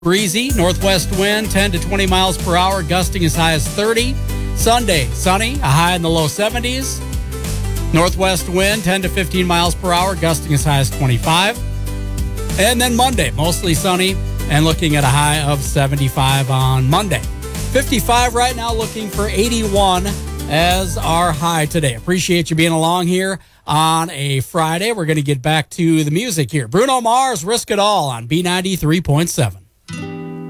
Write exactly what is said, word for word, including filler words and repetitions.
Breezy, northwest wind ten to twenty miles per hour, gusting as high as thirty. Sunday, sunny, a high in the low seventies. Northwest wind ten to fifteen miles per hour, gusting as high as twenty-five. And then Monday, mostly sunny and looking at a high of seventy-five on Monday. fifty-five right now, looking for eighty-one as our high today. Appreciate you being along here on a Friday. We're going to get back to the music here. Bruno Mars, Risk It All on B ninety-three point seven.